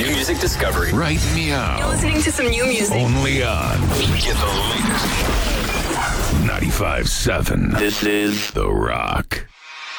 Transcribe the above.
New music discovery. Right meow. You're listening to some new music. Only on Get the latest. 95.7. This is The Rock.